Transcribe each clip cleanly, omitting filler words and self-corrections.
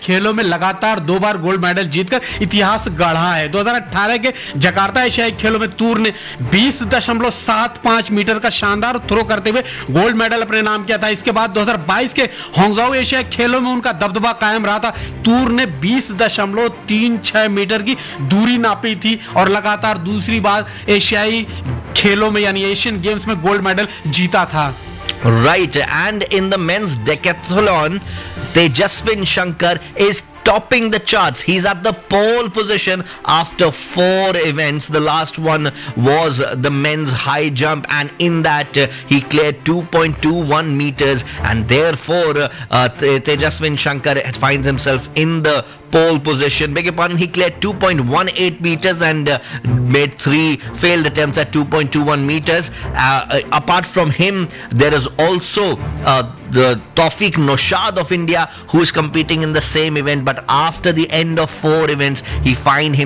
खेलों में लगातार 2 बार गोल्ड मेडल जीतकर इतिहास गढ़ा है। 2018 के जकार्ता एशियाई खेलों में तूर ने 20.75 मीटर का शानदार थ्रो करते हुए गोल्ड मेडल अपने नाम किया था। इसके बाद 2022 के हांगझाओ एशियाई खेलों में उनका दबदबा कायम रहा था। तूर ने 20.36 मीटर की दूरी नापी थी और लगातार दूसरी बार एशियाई खेलों में यानी एशियन गेम्स में गोल्ड मेडल जीता था। Right, and in the men's decathlon, Tejaswin Shankar is topping the charts. He's at the pole position after 4 events. The last one was the men's high jump, and in that he cleared 2.21 meters, and therefore Tejaswin Shankar finds himself in the pole position. Beg your pardon, he cleared 2.18 meters and made 3 failed attempts at 2.21 meters. Apart from him, there is also the Tawfiq Noshad of India, who is competing in the same event, but after the end of 4 events he finds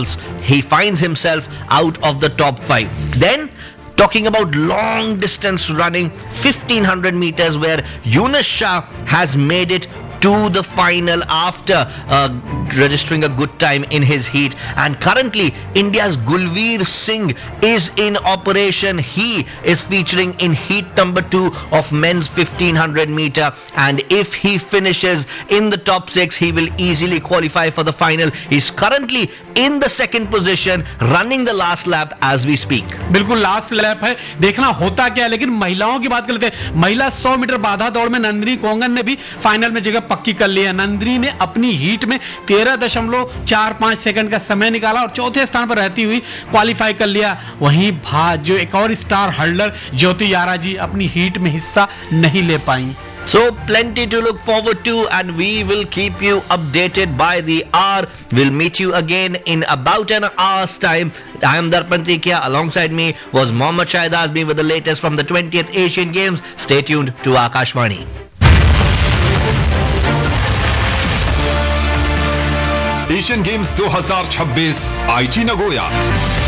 himself out of the top 5. Then talking about long distance running, 1500 meters, where Yunus Shah has made it to the final after registering a good time in his heat. And currently India's Gulveer Singh is in operation. He is featuring in heat number 2 of men's 1500 meter, and if he finishes in the top 6 he will easily qualify for the final. He's currently in the second position, running the last lap as we speak. बिल्कुल last lap है, देखना होता क्या है। लेकिन महिलाओं की बात कर लेते हैं। महिला 100 मीटर बाधा दौड़ में नंदिनी कोंगन ने भी फाइनल में जगह पक्की कर ली है। नंदिनी ने अपनी हीट में 13.45 सेकंड का समय निकाला और चौथे स्थान पर रहती हुई क्वालिफाई कर लिया। वहीं जो एक और स्टार हर्लर ज्योति यारा जी अपनी हीट में हिस्सा नहीं ले पाई। So plenty to look forward to, and we will keep you updated by the hour. We'll meet you again in about an hour's time. I am Darpan Tikia. Alongside me was Mohammad Shahid Azmi with the latest from the 20th Asian Games. Stay tuned to Akashvani. Asian games 2026 आईची Nagoya.